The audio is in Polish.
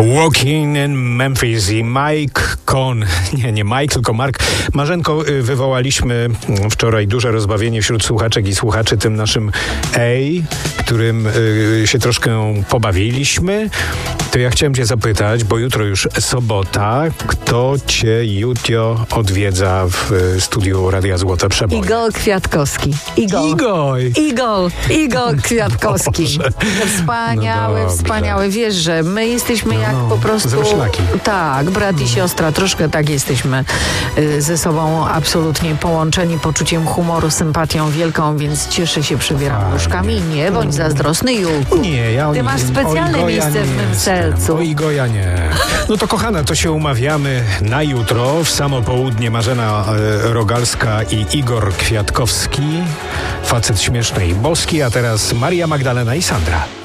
Walking in Memphis i Mike Cohn, nie Mike, tylko Mark. Marzenko, wywołaliśmy wczoraj duże rozbawienie wśród słuchaczek i słuchaczy tym naszym którym się troszkę pobawiliśmy. To ja chciałem cię zapytać, bo jutro już sobota, kto cię jutro odwiedza w studiu Radia Złote Przeboje? Igor Kwiatkowski. Igor Kwiatkowski. Wspaniały. Wiesz, że my jesteśmy jak po prostu... Zroślaki. Tak, brat i siostra. Troszkę tak jesteśmy ze sobą absolutnie połączeni poczuciem humoru, sympatią wielką, więc cieszę się, przybieram nóżkami. Nie bądź zazdrosny, Julku. Nie, Ty masz specjalne miejsce w mym sercu. O Igoja nie. No to kochana, to się umawiamy na jutro w samo południe. Marzena Rogalska i Igor Kwiatkowski. Facet śmieszny i boski, a teraz Maria Magdalena i Sandra.